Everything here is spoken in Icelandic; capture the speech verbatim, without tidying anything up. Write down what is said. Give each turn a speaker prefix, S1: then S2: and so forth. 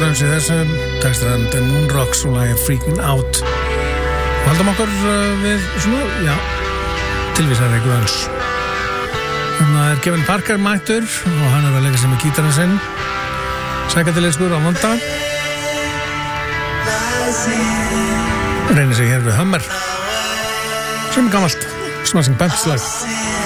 S1: Jones í þessum textan The Moon Rocks og lagið Freaking Out og haldum okkur við svona, já, tilvísar eitthvað hans. Þannig er Kevin Parker mættur og hann er að leika sig með gítarinn sinn sækatilegskur á vonda reynir sig hér við Hummer sem er gammalt Smashing Pumpkins lag.